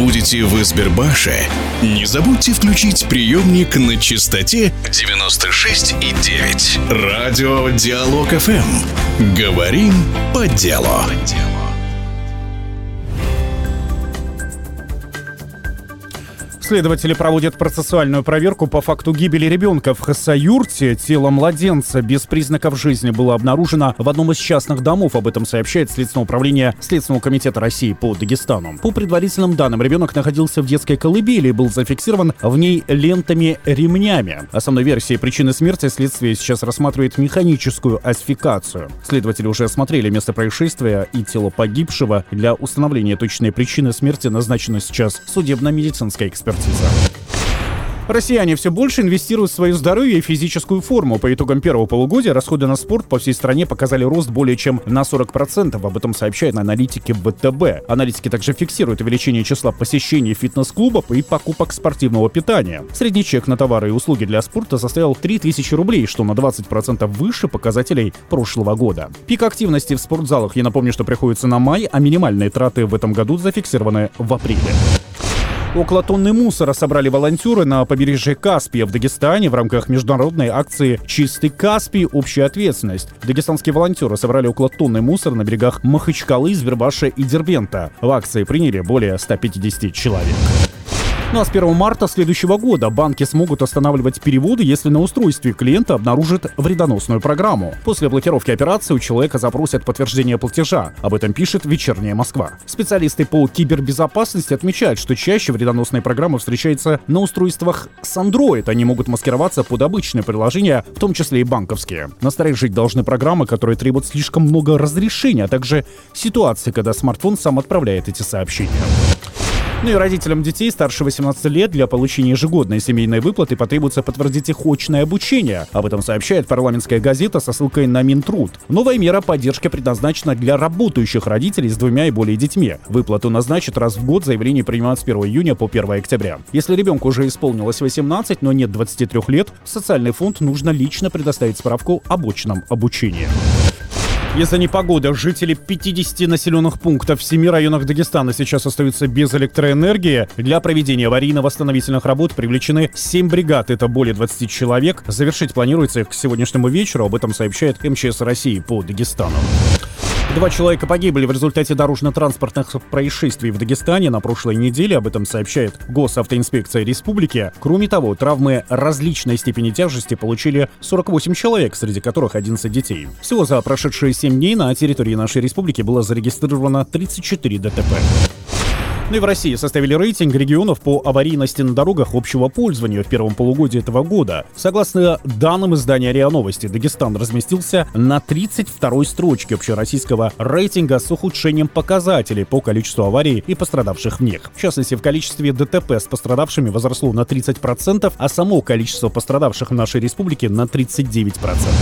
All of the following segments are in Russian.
Будете в Избербаше? Не забудьте включить приемник на частоте 96,9. Радио Диалог ФМ. Говорим по делу. Следователи проводят процессуальную проверку по факту гибели ребенка в Хасавюрте. Тело младенца без признаков жизни было обнаружено в одном из частных домов. Об этом сообщает Следственное управление Следственного комитета России по Дагестану. По предварительным данным, ребенок находился в детской колыбели и был зафиксирован в ней лентами-ремнями. Основной версией причины смерти следствие сейчас рассматривает механическую асфикацию. Следователи уже осмотрели место происшествия и тело погибшего. Для установления точной причины смерти назначена сейчас судебно-медицинская экспертиза. Россияне все больше инвестируют в свое здоровье и физическую форму. По итогам первого полугодия расходы на спорт по всей стране показали рост более чем на 40%. Об этом сообщают аналитики ВТБ. Аналитики также фиксируют увеличение числа посещений фитнес-клубов и покупок спортивного питания. Средний чек на товары и услуги для спорта составил 3000 рублей, что на 20% выше показателей прошлого года. Пик активности в спортзалах, я напомню, что приходится на май, а минимальные траты в этом году зафиксированы в апреле. Около тонны мусора собрали волонтеры на побережье Каспия в Дагестане в рамках международной акции «Чистый Каспий. Общая ответственность». Дагестанские волонтеры собрали около тонны мусора на берегах Махачкалы, Избербаша и Дербента. В акции приняли более 150 человек. Ну а с 1 марта следующего года банки смогут останавливать переводы, если на устройстве клиента обнаружат вредоносную программу. После блокировки операции у человека запросят подтверждение платежа. Об этом пишет «Вечерняя Москва». Специалисты по кибербезопасности отмечают, что чаще вредоносные программы встречаются на устройствах с Android. Они могут маскироваться под обычные приложения, в том числе и банковские. Насторожить должны программы, которые требуют слишком много разрешений, а также ситуации, когда смартфон сам отправляет эти сообщения. Ну и родителям детей старше 18 лет для получения ежегодной семейной выплаты потребуется подтвердить их очное обучение. Об этом сообщает парламентская газета со ссылкой на Минтруд. Новая мера поддержки предназначена для работающих родителей с 2 и более детьми. Выплату назначат раз в год, заявление принимают с 1 июня по 1 октября. Если ребенку уже исполнилось 18, но нет 23 лет, в социальный фонд нужно лично предоставить справку об очном обучении. Из-за непогоды жители 50 населенных пунктов в 7 районах Дагестана сейчас остаются без электроэнергии. Для проведения аварийно-восстановительных работ привлечены 7 бригад, это более 20 человек. Завершить планируется их к сегодняшнему вечеру, об этом сообщает МЧС России по Дагестану. 2 человека погибли в результате дорожно-транспортных происшествий в Дагестане на прошлой неделе. Об этом сообщает Госавтоинспекция Республики. Кроме того, травмы различной степени тяжести получили 48 человек, среди которых 11 детей. Всего за прошедшие 7 дней на территории нашей республики было зарегистрировано 34 ДТП. Ну и в России составили рейтинг регионов по аварийности на дорогах общего пользования в первом полугодии этого года. Согласно данным издания РИА Новости, Дагестан разместился на 32-й строчке общероссийского рейтинга с ухудшением показателей по количеству аварий и пострадавших в них. В частности, в количестве ДТП с пострадавшими возросло на 30%, а само количество пострадавших в нашей республике на 39%.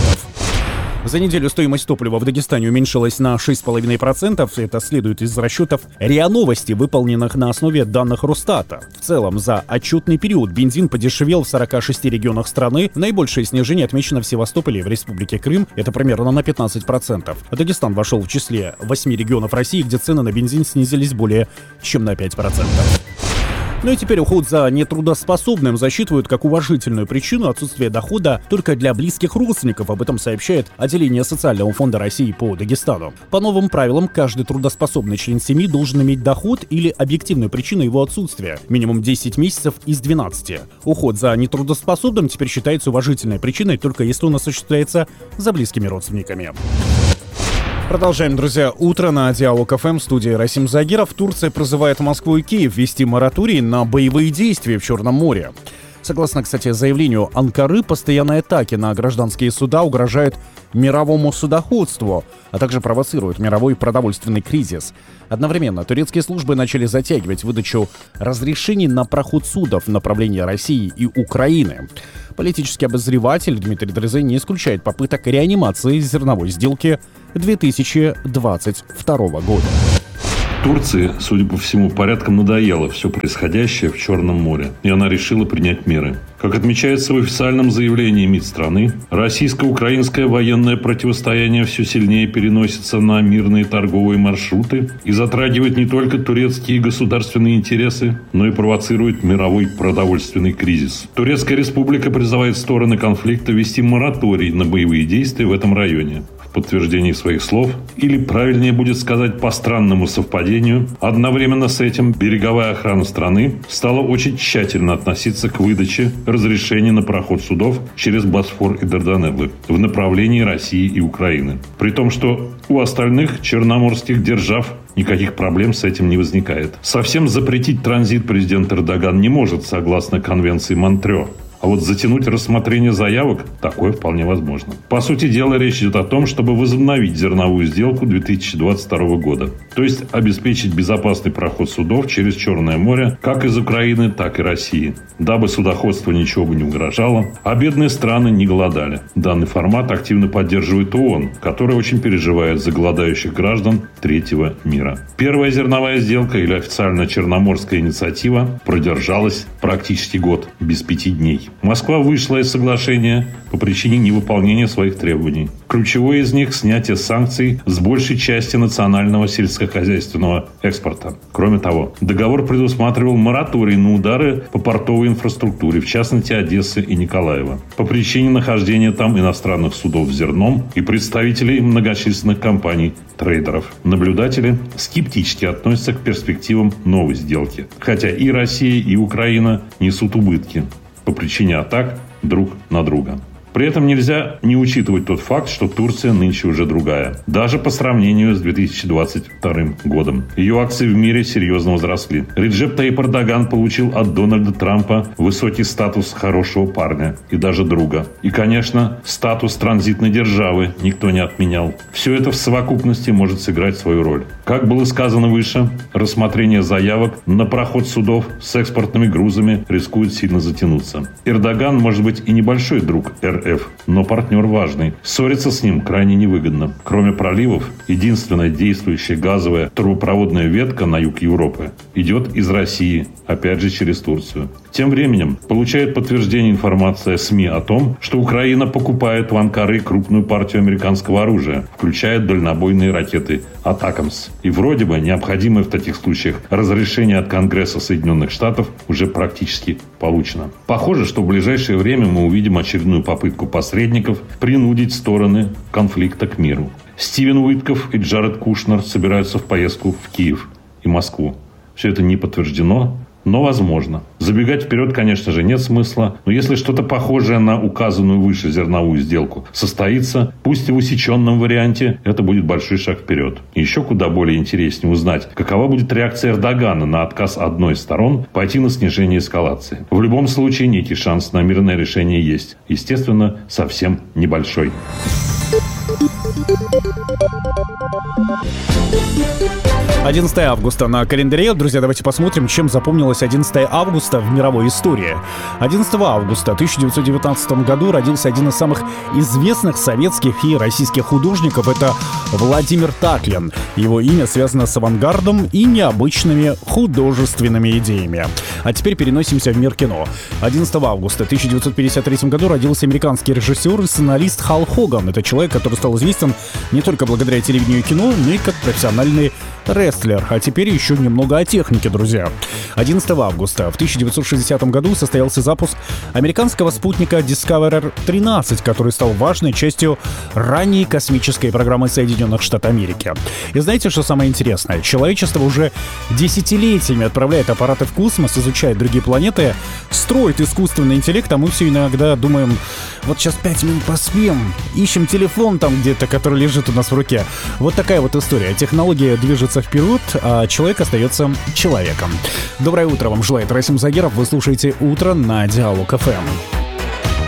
За неделю стоимость топлива в Дагестане уменьшилась на 6,5%. Это следует из расчетов РИА Новости, выполненных на основе данных Росстата. В целом, за отчетный период бензин подешевел в 46 регионах страны. Наибольшее снижение отмечено в Севастополе и в Республике Крым. Это примерно на 15%. Дагестан вошел в числе 8 регионов России, где цены на бензин снизились более чем на 5%. Ну и теперь уход за нетрудоспособным засчитывают как уважительную причину отсутствия дохода только для близких родственников. Об этом сообщает отделение Социального фонда России по Дагестану. По новым правилам, каждый трудоспособный член семьи должен иметь доход или объективную причину его отсутствия. Минимум 10 месяцев из 12. Уход за нетрудоспособным теперь считается уважительной причиной, только если он осуществляется за близкими родственниками. Продолжаем, друзья, утро на Диалог ФМ, в студии Расим Загиров. Турция призывает Москву и Киев ввести мораторий на боевые действия в Черном море. Согласно, кстати, заявлению Анкары, постоянные атаки на гражданские суда угрожают мировому судоходству, а также провоцируют мировой продовольственный кризис. Одновременно турецкие службы начали затягивать выдачу разрешений на проход судов в направлении России и Украины. Политический обозреватель Дмитрий Дрезен не исключает попыток реанимации зерновой сделки 2022 года. Турции, судя по всему, порядком надоело все происходящее в Черном море, и она решила принять меры. Как отмечается в официальном заявлении МИД страны, российско-украинское военное противостояние все сильнее переносится на мирные торговые маршруты и затрагивает не только турецкие государственные интересы, но и провоцирует мировой продовольственный кризис. Турецкая республика призывает стороны конфликта ввести мораторий на боевые действия в этом районе. В подтверждении своих слов, или правильнее будет сказать по странному совпадению, одновременно с этим береговая охрана страны стала очень тщательно относиться к выдаче разрешений на проход судов через Босфор и Дарданеллы в направлении России и Украины. При том, что у остальных черноморских держав никаких проблем с этим не возникает. Совсем запретить транзит президент Эрдоган не может, согласно конвенции Монтрео. А вот затянуть рассмотрение заявок – такое вполне возможно. По сути дела, речь идет о том, чтобы возобновить зерновую сделку 2022 года. То есть обеспечить безопасный проход судов через Черное море как из Украины, так и России. Дабы судоходству ничего бы не угрожало, а бедные страны не голодали. Данный формат активно поддерживает ООН, который очень переживает за голодающих граждан третьего мира. Первая зерновая сделка или официально Черноморская инициатива продержалась практически год, без 5 дней. Москва вышла из соглашения по причине невыполнения своих требований. Ключевое из них – снятие санкций с большей части национального сельскохозяйственного экспорта. Кроме того, договор предусматривал мораторий на удары по портовой инфраструктуре, в частности Одессы и Николаева, по причине нахождения там иностранных судов с зерном и представителей многочисленных компаний-трейдеров. Наблюдатели скептически относятся к перспективам новой сделки, хотя и Россия, и Украина несут убытки по причине атак друг на друга. При этом нельзя не учитывать тот факт, что Турция нынче уже другая. Даже по сравнению с 2022 годом. Ее акции в мире серьезно возросли. Реджеп Тайип Эрдоган получил от Дональда Трампа высокий статус хорошего парня и даже друга. И, конечно, статус транзитной державы никто не отменял. Все это в совокупности может сыграть свою роль. Как было сказано выше, рассмотрение заявок на проход судов с экспортными грузами рискует сильно затянуться. Эрдоган может быть и небольшой друг РФ, но партнер важный. Ссориться с ним крайне невыгодно. Кроме проливов, единственная действующая газовая трубопроводная ветка на юг Европы идет из России, опять же через Турцию. Тем временем получает подтверждение информация СМИ о том, что Украина покупает в Анкары крупную партию американского оружия, включая дальнобойные ракеты «Атакамс». И вроде бы необходимое в таких случаях разрешение от Конгресса Соединенных Штатов уже практически получено. Похоже, что в ближайшее время мы увидим очередную попытку посредников принудить стороны конфликта к миру. Стивен Уитков и Джаред Кушнер собираются в поездку в Киев и Москву. Все это не подтверждено, но возможно. Забегать вперед, конечно же, нет смысла, но если что-то похожее на указанную выше зерновую сделку состоится, пусть и в усеченном варианте, это будет большой шаг вперед. И еще куда более интереснее узнать, какова будет реакция Эрдогана на отказ одной из сторон пойти на снижение эскалации. В любом случае, некий шанс на мирное решение есть. Естественно, совсем небольшой. 11 августа на календаре. Друзья, давайте посмотрим, чем запомнилось 11 августа в мировой истории. 11 августа 1919 году родился один из самых известных советских и российских художников. Это Владимир Татлин. Его имя связано с авангардом и необычными художественными идеями. А теперь переносимся в мир кино. 11 августа 1953 году родился американский режиссер и сценарист Хал Хоган. Это человек, который стал известен не только благодаря телевидению и кино, но и как профессиональный рестлер. А теперь еще немного о технике, друзья. 11 августа в 1960 году состоялся запуск американского спутника Discoverer 13, который стал важной частью ранней космической программы Соединенных Штатов Америки. И знаете, что самое интересное? Человечество уже десятилетиями отправляет аппараты в космос, изучает другие планеты, строит искусственный интеллект, а мы все иногда думаем, вот сейчас 5 минут поспим, ищем телефон там где-то, который лежит у нас в руке. Вот такая вот история. Технология движется вперед, а человек остается человеком. Доброе утро вам желает Расим Загиров. Вы слушаете «Утро» на Диалог ФМ.